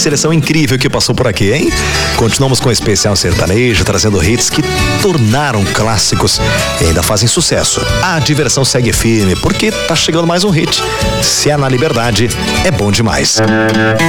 seleção incrível que passou por aqui, hein? Continuamos com o especial sertanejo, trazendo hits que tornaram clássicos e ainda fazem sucesso. A diversão segue firme, porque tá chegando mais um hit. Se é na liberdade, é bom demais.